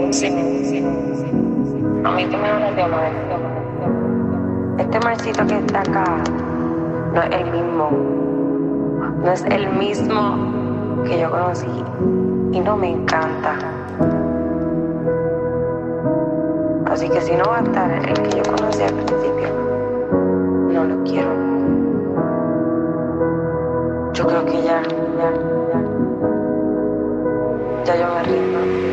A mí que me hablas de Omar. Este marcito que está acá no es el mismo. No es el mismo que yo conocí. Y no me encanta. Así que si no va a estar el que yo conocí al principio, no lo quiero. Yo creo que ya yo me rindo.